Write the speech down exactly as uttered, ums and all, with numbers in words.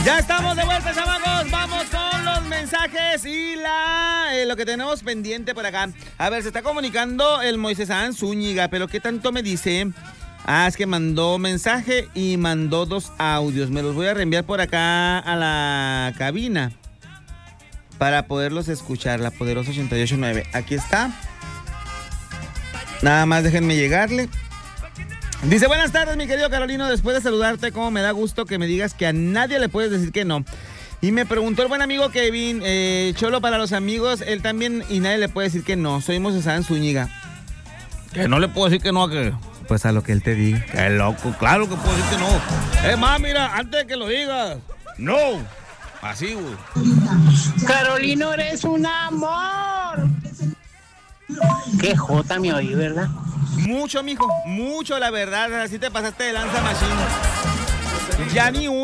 Ya estamos de vuelta, chamacos. Vamos con los mensajes y la eh, lo que tenemos pendiente por acá. A ver, se está comunicando el Moisés Adán Zúñiga, pero ¿qué tanto me dice? Ah, es que mandó mensaje y mandó dos audios. Me los voy a reenviar por acá a la cabina para poderlos escuchar. La Poderosa ochenta y ocho punto nueve. Aquí está. Nada más déjenme llegarle. Dice, buenas tardes, mi querido Carolino. Después de saludarte, cómo me da gusto que me digas que a nadie le puedes decir que no. Y me preguntó el buen amigo Kevin, eh, Cholo para los amigos, él también, y nadie le puede decir que no. Soy Moisés Adán Zúñiga. Que no le puedo decir que no a que... Pues a lo que él te diga. Qué loco, claro que puedo decir que no. Es más, mira, antes de que lo digas, no. Así, güey. Carolino, eres un amor. Qué jota me oí, ¿verdad? Mucho, mijo, mucho, la verdad. Así te pasaste de lanza, machín. Ya ni uno.